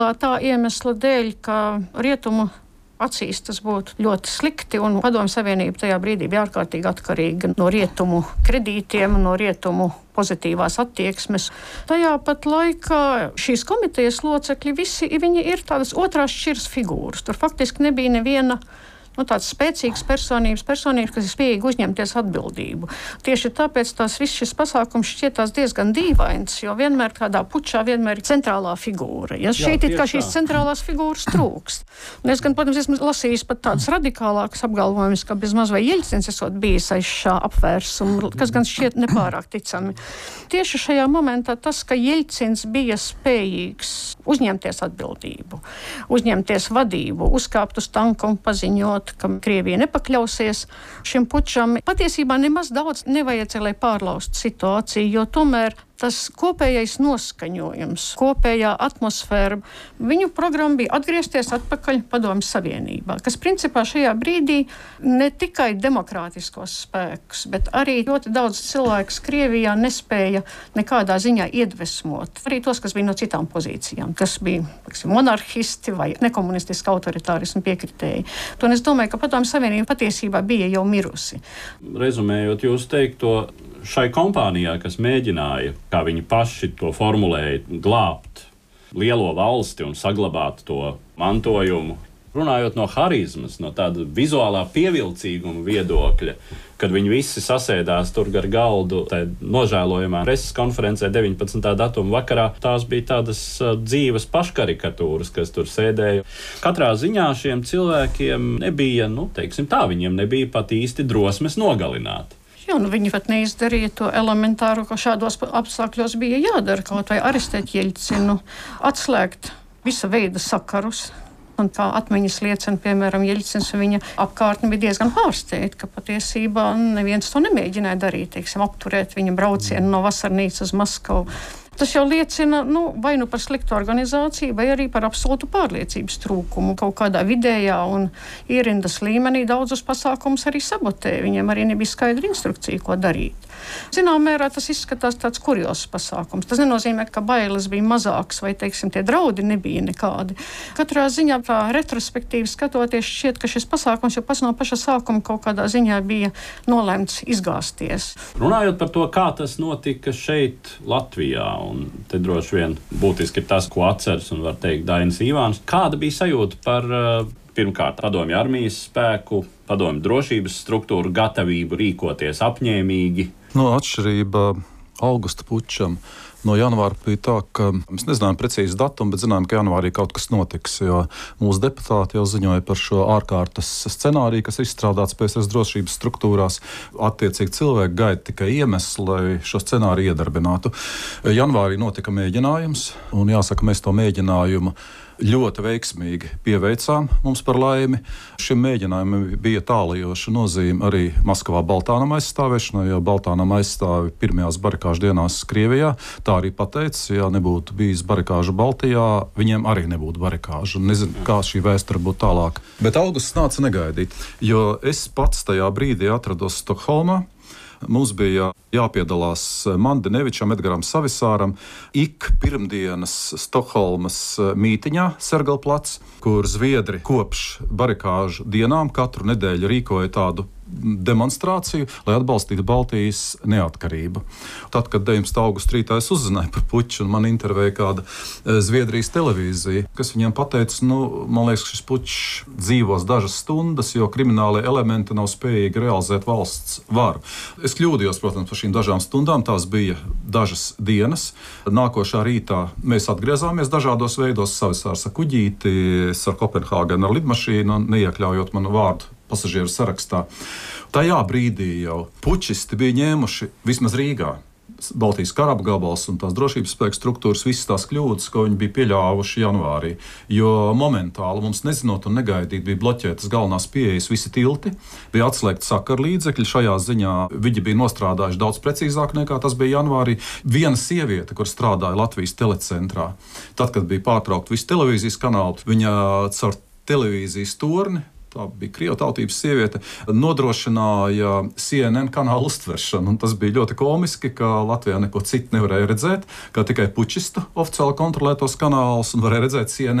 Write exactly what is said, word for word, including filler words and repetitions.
Tā iemesla dēļ, ka rietumu acīs tas būtu ļoti slikti, un Padomju Savienība tajā brīdī bija ārkārtīgi atkarīga no rietumu kredītiem, no rietumu pozitīvās attieksmes. Tajā pat laikā šīs komitejas locekļi visi viņi ir tādas otrās šķiras figūras. Tur faktiski nebija neviena nu, tāds spēcīgs personības, personības, kas ir spējīgi uzņemties atbildību. Tieši tāpēc tās viss šis pasākums šķietās diezgan dīvains, jo vienmēr kādā pučā vienmēr ir centrālā figūra. Ja šeit ir kā šīs centrālās figūras trūkst. Un es gan, protams, esmu lasījis pat tādus radikālākus apgalvojumus, ka bez maz vai Jeļcins esot bijis aiz šā apvērsuma, kas gan šķiet nepārāk ticami. Tieši šajā momentā tas, ka Jeļcins bija spējīgs uzņemties atbildību, uzņemties vadību, uzkāpt uz tanku un paziņot, ka Krievija nepakļausies šim pučam. Patiesībā nemaz daudz nevajadzēja, lai pārlaustu situāciju, jo tomēr tas kopējais noskaņojums, kopējā atmosfēra, viņu programma bija atgriezties atpakaļ Padomju Savienībā, kas principā šajā brīdī ne tikai demokrātiskos spēkus, bet arī ļoti daudz cilvēku Krievijā nespēja nekādā ziņā iedvesmot. Arī tos, kas bija no citām pozīcijām, kas bija paksim, monarhisti vai nekomunistiski autoritārismu piekritēji. Un es domāju, ka Padomju Savienība patiesībā bija jau mirusi. Rezumējot jūs teikto, šai kompānijā, kas mēģināja, kā viņi paši to formulēja, glābt lielo valsti un saglabāt to mantojumu, runājot no harizmas, no tāda vizuālā pievilcīguma viedokļa, kad viņi visi sasēdās tur gar galdu, tā nožēlojamā preses konferencē deviņpadsmitā datuma vakarā, tās bija tādas uh, dzīves paškarikatūras, kas tur sēdēja. Katrā ziņā šiem cilvēkiem nebija, nu, teiksim tā, viņiem nebija pat īsti drosmes nogalināt. Jā, nu viņi pat neizdarīja to elementāru, ka šādos apstākļos bija jādara, kaut vai arestēt Jeļcinu, atslēgt visa veida sakarus. Un kā atmiņas liecina, piemēram, Jeļcins un viņa apkārtne bija diezgan pārsteigti, ka patiesībā neviens to nemēģināja darīt, teiksim, apturēt viņa braucienu no vasarnīcas uz Maskavu. Tas jau liecina nu, vai nu par sliktu organizāciju, vai arī par absolūtu pārliecības trūkumu. Kaut kādā vidējā un ierindas līmenī daudzus pasākumus arī sabotēja. Viņiem arī nebija skaidra instrukcija, ko darīt. Zinām mērā tas izskatās tāds kuriozs pasākums. Tas nenozīmē, ka bailes bija mazākas vai, teiksim, tie draudi nebija nekādi. Katrā ziņā tā retrospektīvi skatoties šķiet, ka šis pasākums jau pats no paša sākuma kaut kādā ziņā bija nolēmts izgāzties. Runājot par to, kā tas notika šeit Latvijā, un te droši vien būtiski ir tas, ko atceras un var teikt Dainis Ivāns, kāda bija sajūta par pirmkārt padomju armijas spēku, padomju drošības struktūru gatavību rīkoties apņēmīgi? No atšķirība augusta pučam no janvāra bija tā, ka mēs nezinājām precīzi datumu, bet zinājām, ka janvārī kaut kas notiks, jo mūsu deputāti jau ziņoja par šo ārkārtas scenāriju, kas izstrādāts P S R S drošības struktūrās. Attiecīgi cilvēki gaida tikai iemeslu, lai šo scenāriju iedarbinātu. Janvārī notika mēģinājums, un jāsaka, mēs to mēģinājumu ļoti veiksmīgi pieveicām mums par laimi. Šim mēģinājumam bija tālajoša nozīme arī Maskavā Baltānam aizstāvēšanai, jo Baltānam aizstāvi pirmajās barikāžu dienās Krievijā. Tā arī pateica, ja nebūtu bijis barikāžu Baltijā, viņiem arī nebūtu barikāžu. Nezinu, kā šī vēsture būtu tālāk. Bet augusts nāca negaidīt, jo es pats tajā brīdī atrados Stokholmā. Mums bija jāpiedalās Mandenevičam, Edgaram Savisāram ik pirmdienas Stokholmas mītiņā Sergelplats, kur zviedri kopš barikāžu dienām katru nedēļu rīkoja tādu demonstrāciju, lai atbalstītu Baltijas neatkarību. Tad, kad deviņpadsmitā augusta rītā es uzzināju par puču, un man intervēja kāda Zviedrijas televīzija, kas viņiem pateica, nu, man liekas, šis pučs dzīvos dažas stundas, jo kriminālie elementi nav spējīgi realizēt valsts varu. Es kļūdījos, protams, par šīm dažām stundām, tās bija dažas dienas. Nākošā rītā mēs atgriezāmies dažādos veidos, Savisārs ar kuģīti, ar Kopenhāgenu ar lidmašīnu, neiekļaujot manu vārdu pasažieru sarakstā. Tajā brīdī jau pučisti bija ņēmuši vismaz Rīgā Baltijas karapgabals un tās drošības spēku struktūras, visas tās kļūdas, ko viņi bija pieļāvuši janvārī. Jo momentāli mums nezinot un negaidīt bija bloķētas galvenās pieejas visi tilti, bija atslēgti sakarlīdzekļi. Šajā ziņā viņi bija nostrādājuši daudz precīzāk nekā tas bija janvārī. Viena sieviete, kur strādāja Latvijas telecentrā, tad, kad bija pārtraukt visi televīzijas kanāli, viņa caur televīzijas torni tā bija krievu tautības sieviete, nodrošināja C N N kanālu uztveršanu. Un tas bija ļoti komiski, ka Latvijā neko citu nevarēja redzēt, kā tikai pučistu oficiāli kontrolētos kanālus, un varēja redzēt C N N